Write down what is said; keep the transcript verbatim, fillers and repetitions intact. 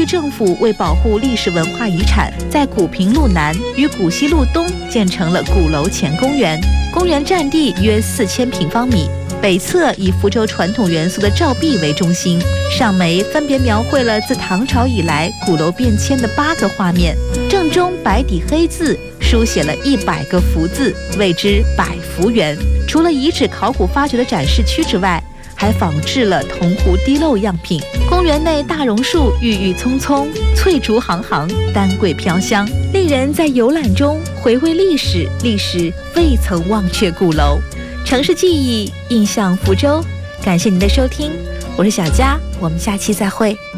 政府为保护历史文化遗产，在古平路南与古西路东建成了鼓楼前公园，公园占地约四千平方米。北侧以福州传统元素的照壁为中心，上枚分别描绘了自唐朝以来鼓楼变迁的八个画面，正中白底黑字书写了一百个福字，谓之百福园。除了遗址考古发掘的展示区之外，还仿制了铜壶滴漏样品。公园内大榕树郁郁葱葱，翠竹行行，丹桂飘香，令人在游览中回味历史，历史未曾忘却鼓楼。城市记忆，印象福州。感谢您的收听，我是小佳，我们下期再会。